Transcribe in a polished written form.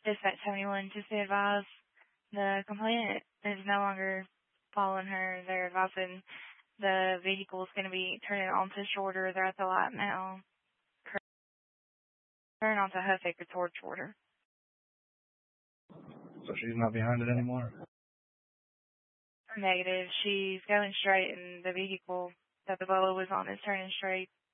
Dispatch 71, just to advise the complainant is no longer following her. They're advising the vehicle is going to be turning onto Shorter. They're at the light now. Turn onto Huffaker toward Shorter. So she's not behind it anymore? Negative. She's going straight, and the vehicle that the Bolo was on is turning straight.